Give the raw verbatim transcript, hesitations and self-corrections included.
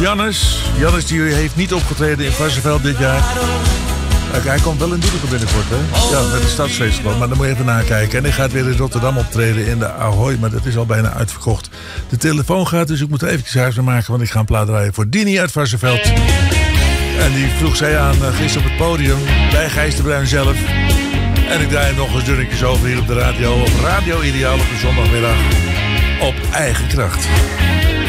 Jannes. Jannes die heeft niet opgetreden in Varsseveld dit jaar. Hij komt wel in Doetinchem binnenkort, hè? Ja, met de Stadsfestival. Maar dan moet je even nakijken. En hij gaat weer in Rotterdam optreden in de Ahoy. Maar dat is al bijna uitverkocht. De telefoon gaat, dus ik moet er eventjes huis mee maken. Want ik ga een plaat draaien voor Dini uit Varsseveld. En die vroeg zij aan uh, gisteren op het podium. Bij Gijs de Bruin zelf. En ik draai hem nog eens dunnetjes over hier op de radio. Op Radio Ideaal op de zondagmiddag. Op eigen kracht.